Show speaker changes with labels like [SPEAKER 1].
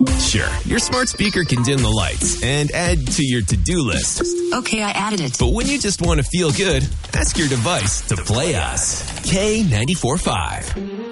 [SPEAKER 1] Sure, your smart speaker can dim the lights and add to your to-do list.
[SPEAKER 2] Okay, I added it.
[SPEAKER 1] But when you just want to feel good, ask your device to play us. K94.5.